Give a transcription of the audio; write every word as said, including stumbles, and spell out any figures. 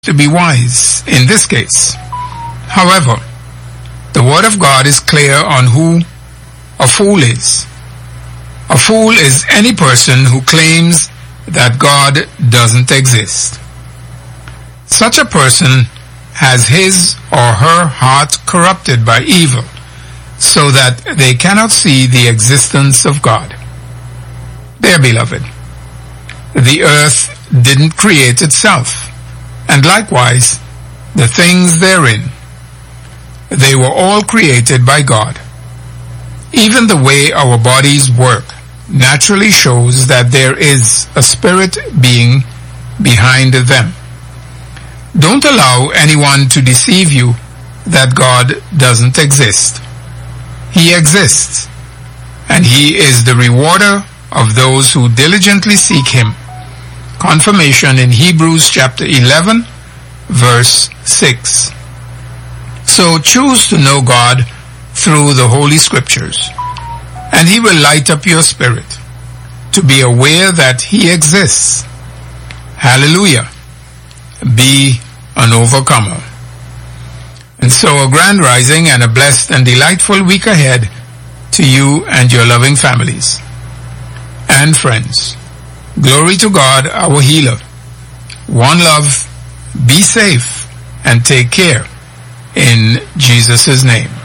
to be wise in this case. However, the Word of God is clear on who a fool is. A fool is any person who claims that God doesn't exist. Such a person has his or her heart corrupted by evil, so that they cannot see the existence of God. Dear beloved, the earth didn't create itself, and likewise the things therein. They were all created by God. Even the way our bodies work naturally shows that there is a spirit being behind them. Don't allow anyone to deceive you that God doesn't exist. He exists, and He is the rewarder of those who diligently seek Him. Confirmation in Hebrews chapter eleven, verse six. So choose to know God through the Holy Scriptures, and He will light up your spirit to be aware that He exists. Hallelujah. Be an overcomer. And so a grand rising and a blessed and delightful week ahead to you and your loving families and friends. Glory to God, our healer. One love, be safe, and take care in Jesus' name.